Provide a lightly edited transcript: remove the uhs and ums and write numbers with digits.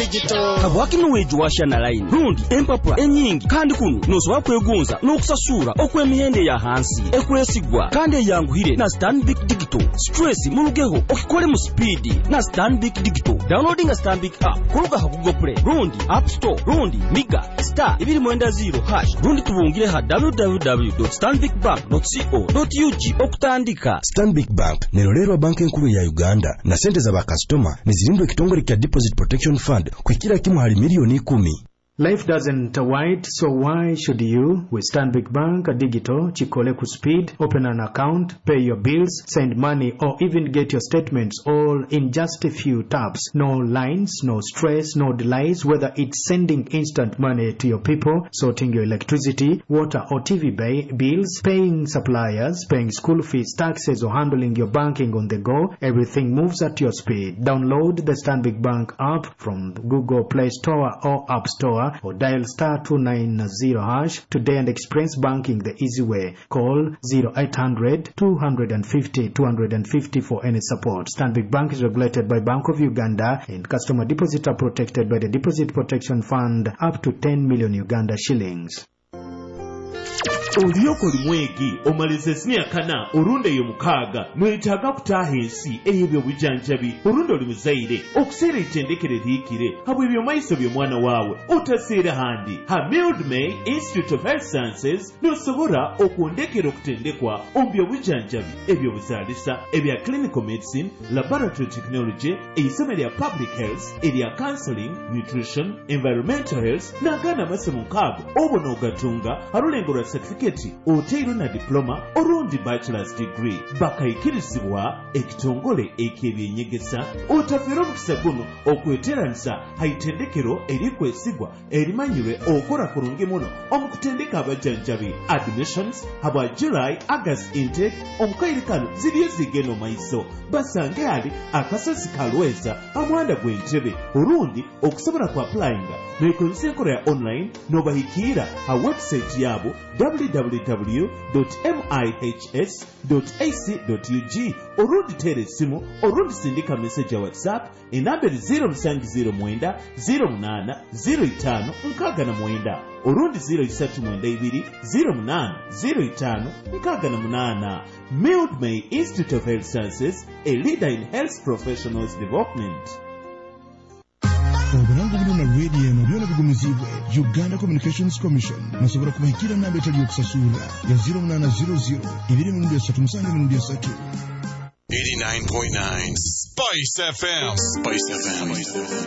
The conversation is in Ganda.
digital habwakino weju washana line rundi empapula enyingi kandi kuno nosobola kwegunza n'okusasura okw'emihende ya hansi ekwesigwa kandi eyanguhire na Stanbic Digital. Stress mulugeho okikole mu speed na Stanbic Digital. Downloading a Stanbic app kuluga ha Google Play rundi App Store rundi Miga *210# rundi tubungire ha www.stanbicbank.co.ug okutandika. Stanbic Bank nerolero banki enkulu ya Uganda na sente za bakastoma nizirindwe kitongole kya Deposit Protection Fund kwikira kimu hali milioni 10. Life doesn't wait, so why should you? With Stanbic Bank Digital, chikole ku speed, open an account, pay your bills, send money, or even get your statements all in just a few taps. No lines, no stress, no delays, whether it's sending instant money to your people, sorting your electricity, water or TV bills, paying suppliers, paying school fees, taxes, or handling your banking on the go. Everything moves at your speed. Download the Stanbic Bank app from the Google Play Store or App Store, or dial *290# today and experience banking the easy way. Call 0800 250 250 for any support. Stanbic Bank is regulated by Bank of Uganda, and customer deposits are protected by the Deposit Protection Fund up to 10 million Uganda shillings. Oliyoko limwegi omalize sinia kana urunde yomukaga mwetaga kutaha ensi eyebyo bujanjabi urunde oli muzaire okuseera itendekere liikire habwe ebyo maiso by'omwana waawe otaseera handi ha Mildred May Institute of Health Sciences nosobora okundekera okutendekwa ombyo bujanjabi ebyo buzaalisa ebya clinical medicine, laboratory technology, eisome lya public health, erya counseling, nutrition, environmental health n'agana amasomo nkaago obona ogatunga halulengo lwa certificate oteiro na diploma orundi bachelor's degree bakayikirizibwa ekitongole ekebyenyegesa otafera omukisa guno okweteranisa haitendekero erikwesigwa erimanyirwe okora kurungi muno omukutendeka abajanjabi. Admissions habwa July August intake omukairikano ziriyo zigeno maiso basange ali akasozi kalweza amwanda gw'entebe orundi okusobola ku applyinga nekozesa enkola ya online nobahikira ha website yabo www.mihs.ac.ug orundi tere simu orundi sindika message ya WhatsApp enamberi 0709 08 05 69 orundi 0792 08 05 68. Mildred May Institute of Health Sciences, a leader in health professionals development. Oburangu buno na radio eno byona bigumizibwe Uganda Communications Commission nasobora kubahikira namba etali okusasula ya 0800 233 89.9 Spice FM.